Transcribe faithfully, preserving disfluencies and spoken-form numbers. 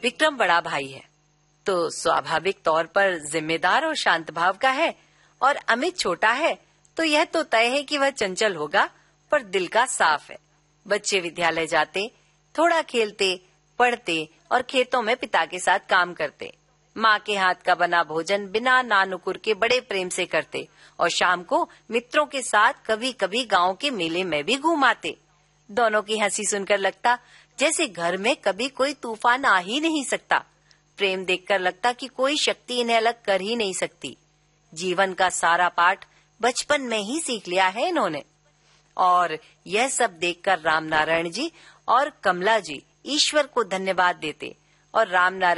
विक्रम बड़ा भाई है तो स्वाभाविक तौर पर जिम्मेदार और शांत भाव का है, और अमित छोटा है तो यह तो तय है कि वह चंचल होगा पर दिल का साफ है। बच्चे विद्यालय जाते, थोड़ा खेलते, पढ़ते और खेतों में पिता के साथ काम करते। माँ के हाथ का बना भोजन बिना नानुकुर के बड़े प्रेम से करते और शाम को मित्रों के साथ कभी कभी गांव के मेले में भी घूम आते। दोनों की हंसी सुनकर लगता जैसे घर में कभी कोई तूफान आ ही नहीं सकता। प्रेम देखकर लगता कि कोई शक्ति इन्हें अलग कर ही नहीं सकती। जीवन का सारा पाठ बचपन में ही सीख लिया है इन्होंने। और यह सब देखकर रामनारायण जी और कमला जी ईश्वर को धन्यवाद देते और रामनारायण